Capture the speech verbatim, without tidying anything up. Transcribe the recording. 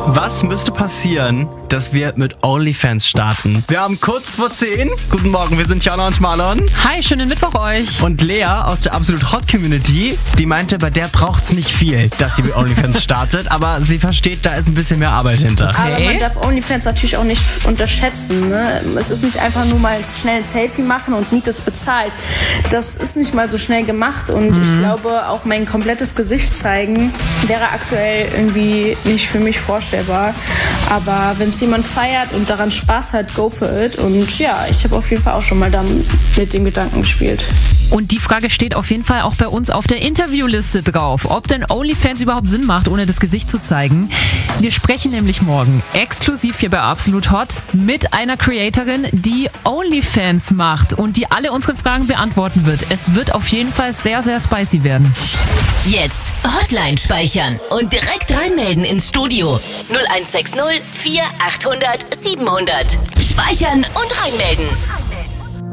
Was müsste passieren, dass wir mit OnlyFans starten? Wir haben kurz vor zehn. Guten Morgen, wir sind Jana und Marlon. Hi, schönen Mittwoch euch. Und Lea aus der Absolut Hot Community, die meinte, bei der braucht's nicht viel, dass sie mit OnlyFans startet, aber sie versteht, da ist ein bisschen mehr Arbeit hinter. Okay. Aber man darf OnlyFans natürlich auch nicht unterschätzen. Ne? Es ist nicht einfach nur mal schnell ein Selfie machen und Miete ist bezahlt. Das ist nicht mal so schnell gemacht und mhm. ich glaube, auch mein komplettes Gesicht zeigen wäre aktuell irgendwie nicht für mich vorstellbar. Aber wenn es jemand feiert und daran Spaß hat, go for it. Und ja, ich habe auf jeden Fall auch schon mal dann mit dem Gedanken gespielt. Und die Frage steht auf jeden Fall auch bei uns auf der Interviewliste drauf, ob denn OnlyFans überhaupt Sinn macht, ohne das Gesicht zu zeigen. Wir sprechen nämlich morgen exklusiv hier bei Absolut Hot mit einer Creatorin, die OnlyFans macht und die alle unsere Fragen beantworten wird. Es wird auf jeden Fall sehr, sehr spicy werden. Jetzt Hotline speichern und direkt reinmelden ins Studio. null eins sechs null vier achthundert siebenhundert. Speichern und reinmelden.